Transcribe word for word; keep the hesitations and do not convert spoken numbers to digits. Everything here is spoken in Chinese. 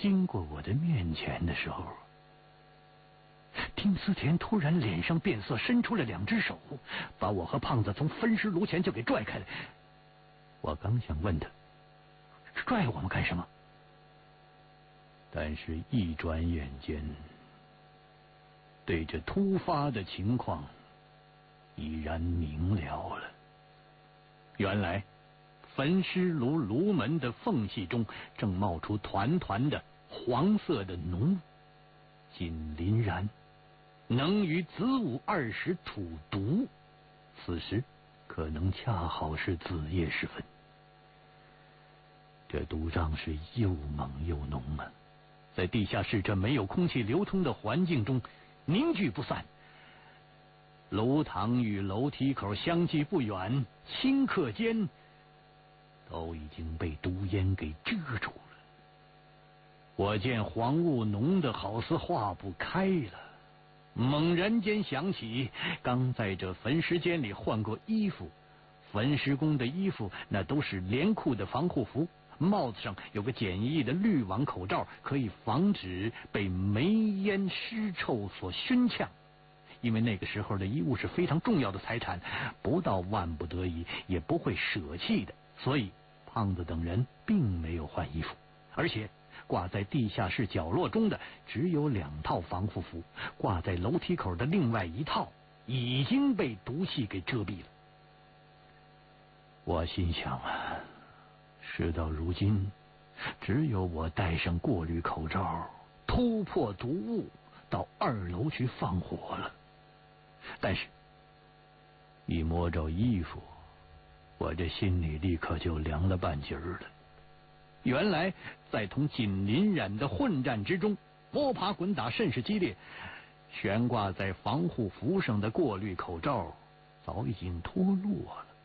经过我的面前的时候，丁思甜突然脸上变色，伸出了两只手，把我和胖子从焚尸炉前就给拽开了。我刚想问他，拽我们干什么？但是一转眼间，对这突发的情况已然明了了。原来焚尸炉炉门的缝隙中正冒出团团的黄色的浓雾，紧邻然能与子午二时土毒，此时可能恰好是子夜时分。这毒瘴是又猛又浓啊，在地下室这没有空气流通的环境中凝聚不散。炉膛与楼梯口相距不远，顷刻间都已经被毒烟给遮住了。我见黄雾浓得好似化不开了，猛然间想起刚在这焚尸间里换过衣服，焚尸工的衣服那都是连裤的防护服，帽子上有个简易的滤网口罩，可以防止被煤烟尸臭所熏呛。因为那个时候的衣物是非常重要的财产，不到万不得已也不会舍弃的，所以胖子等人并没有换衣服。而且挂在地下室角落中的只有两套防护服，挂在楼梯口的另外一套已经被毒气给遮蔽了。我心想啊，事到如今，只有我戴上过滤口罩，突破毒雾，到二楼去放火了。但是一摸着衣服，我这心里立刻就凉了半截儿了。原来在同紧邻染的混战之中，摸爬滚打甚是激烈，悬挂在防护服上的过滤口罩早已经脱落了。